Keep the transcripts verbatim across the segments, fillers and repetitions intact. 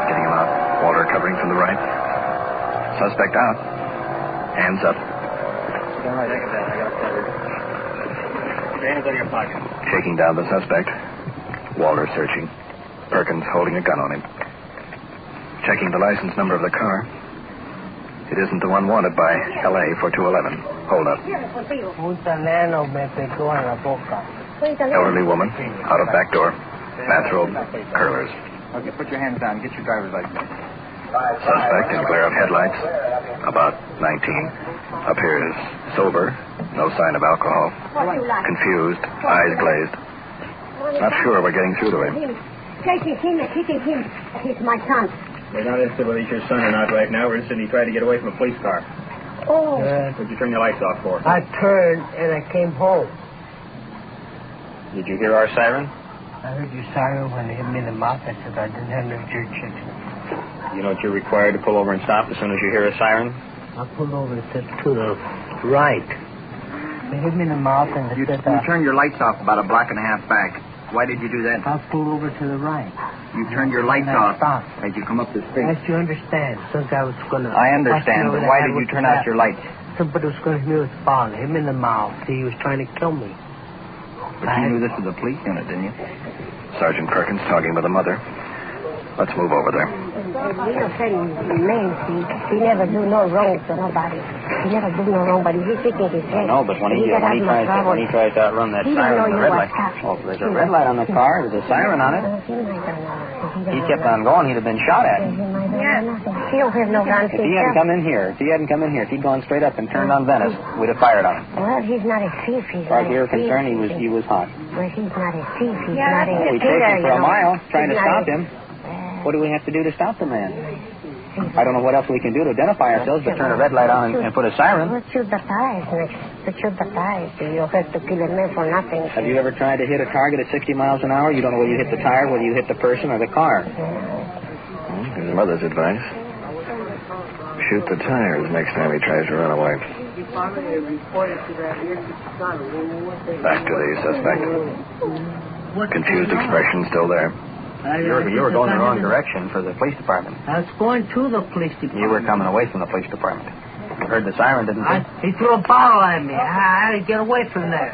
getting him out. Walter covering from the right. Suspect out. Hands up. Hands in your pocket. Shaking down the suspect. Walter searching. Perkins holding a gun on him. Checking the license number of the car. It isn't the one wanted by L A for two eleven. Hold up. Elderly woman, out of back door. Bathrobe, curlers. Okay, put your hands down. Get your driver's license. Suspect in glare of headlights. About nineteen. Appears sober. No sign of alcohol. Confused. Eyes glazed. Not sure we're getting through to him. Taking him, taking him. He's my son. We're not interested whether he's your son or not right now. We're interested in he tried to get away from a police car. Oh. Uh, What'd you turn your lights off for? I turned and I came home. Did you hear our siren? I heard your siren when it hit me in the mouth. I said I didn't have no jerk chicken. You know what you're required to pull over and stop as soon as you hear a siren? I pulled over to, to the right. It hit me in the mouth and You, it said, you uh, turned your lights off about a block and a half back. Why did you do that? I pulled over to the right. You turned your lights And I off stopped. as you come up the street. As you understand, since I was going to... I understand, but why did you turn out your lights? Somebody was going to hit me with a ball, hit me in the mouth. He was trying to kill me. But you knew this was a police unit, didn't you? Sergeant Perkins talking with the mother. Let's move over there. You know, certain men, he, he never do no wrong to nobody. He never do no wrong, but he's thinking his head. No, but when he, got when he, out tries to, when he tries to outrun that He siren don't on the know red you light. was cop. Oh, there's a red light on the car. There's a siren on it. He might not know. He kept on going. He'd have been shot at. Yeah. He don't have no gun If he hadn't come in here, if he hadn't come in here, if he'd gone straight up and turned on Venice, we'd have fired on him. Well, he's not a thief. He's As far as not we a were thief. concerned, he was he was hot. Well, he's not a thief. He's Yeah, not a We killer, chased him for you a know. mile, trying to He's not stop a- him. What do we have to do to stop the man? I don't know what else we can do to identify ourselves, but turn a red light on and, and put a siren. Let's shoot the tires next. Let's shoot the tires. You don't have to kill a man for nothing. Have you ever tried to hit a target at sixty miles an hour? You don't know whether you hit the tire, whether you hit the person or the car. His mother's advice. Shoot the tires next time he tries to run away. Back to the suspect. Confused expression still there. You were, you were going the wrong direction for the police department. I was going to the police department. You were coming away from the police department. You heard the siren, didn't you? I, he threw a bottle at me. I had to get away from there.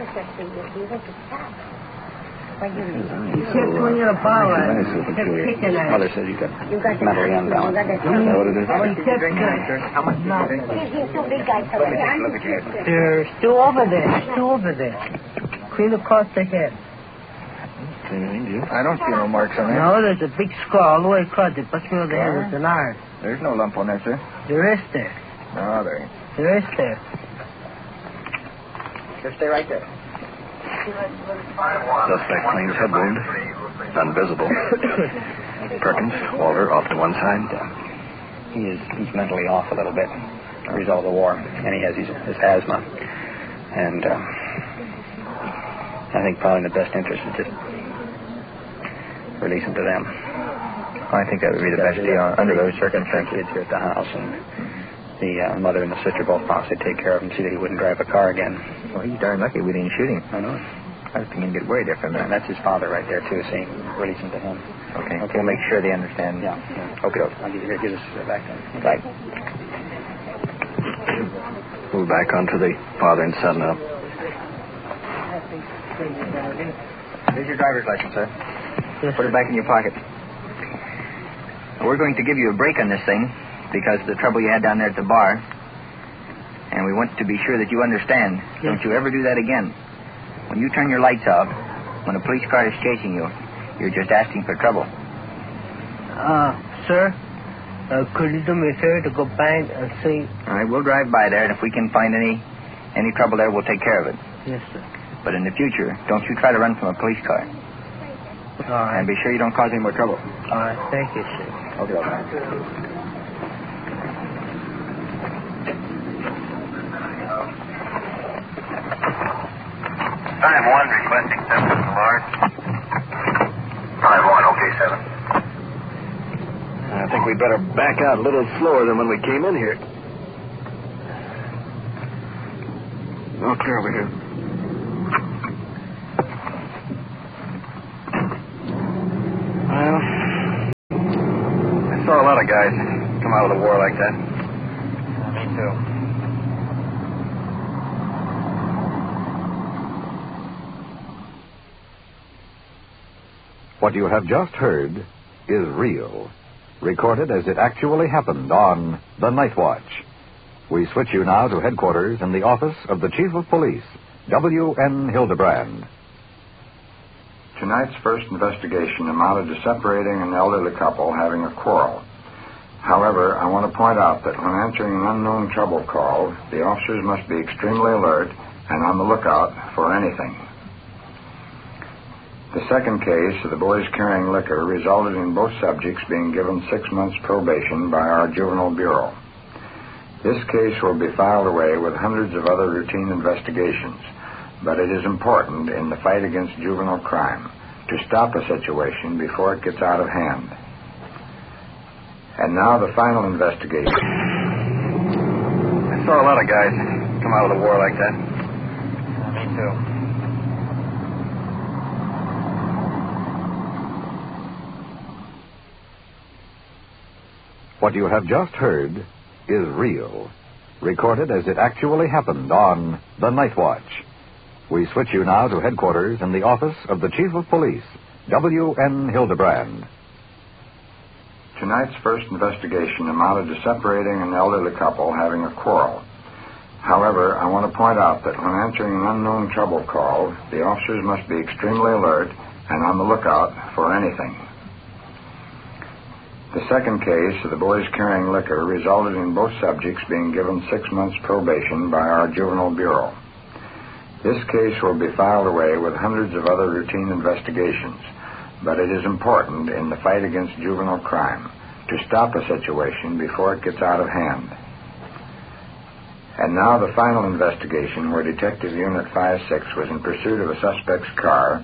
He kept swinging a bottle at me. He kept kicking at me. Mother says you got You got the mentally unbalanced. You got the Is that what it is? He kept How much did you drink? He's two big guys. Look at your head. They're still over there. Still over there. Clean across the head. Anything, do you? I don't see no marks on No, there's a big scar all the way across. They bust me over the head with an iron. There's no lump on there, sir. There is there. No, there ain't. There is there. Just stay right there. Suspect claims head wound. None visible. Perkins, Walter, off to one side. He is he's mentally off a little bit. A result of the war, and he has his, his asthma. And uh, I think probably in the best interest is just release him to them. I think that would be the best deal under those circumstances. Kids here at the house, and the uh, mother and the sister both promised they'd take care of him, see that he wouldn't drive a car again. Well, he's darn lucky we didn't shoot him. I know. I was thinking he'd get worried after And that. that's his father right there too, seeing release him to him. Okay. Okay. We'll make sure they understand. Yeah. yeah. Okay, okay. I'll give you here. Give this back to him. Right. Move back onto the father and son now. Here's your driver's license, sir. Yes, Put it back in your pocket. We're going to give you a break on this thing because of the trouble you had down there at the bar. And we want to be sure that you understand. Yes. Don't you ever do that again. When you turn your lights off, when a police car is chasing you, you're just asking for trouble. Uh, sir, uh, could you do me a favor to go back and see? All right, we'll drive by there, and if we can find any any trouble there, we'll take care of it. Yes, sir. But in the future, don't you try to run from a police car. All right. And be sure you don't cause any more trouble. All right. Thank you, sir. Okay, okay. Time one, requesting seven from the large. Time one, okay, seven. I think we'd better back out a little slower than when we came in here. All clear over here. Well, I saw a lot of guys come out of the war like that. Uh, me too. What you have just heard is real, recorded as it actually happened on The Night Watch. We switch you now to headquarters in the office of the Chief of Police, W N Hildebrand. Tonight's first investigation amounted to separating an elderly couple having a quarrel. However, I want to point out that when answering an unknown trouble call, the officers must be extremely alert and on the lookout for anything. The second case of the boys carrying liquor resulted in both subjects being given six months probation by our Juvenile Bureau. This case will be filed away with hundreds of other routine investigations, but it is important in the fight against juvenile crime to stop a situation before it gets out of hand. And now the final investigation. I saw a lot of guys come out of the war like that. Uh, me too. What you have just heard is real, recorded as it actually happened on The Night Watch. We switch you now to headquarters in the office of the Chief of Police, W N Hildebrand. Tonight's first investigation amounted to separating an elderly couple having a quarrel. However, I want to point out that when answering an unknown trouble call, the officers must be extremely alert and on the lookout for anything. The second case of the boys carrying liquor resulted in both subjects being given six months probation by our Juvenile Bureau. This case will be filed away with hundreds of other routine investigations, but it is important in the fight against juvenile crime to stop a situation before it gets out of hand. And now the final investigation, where Detective Unit five six was in pursuit of a suspect's car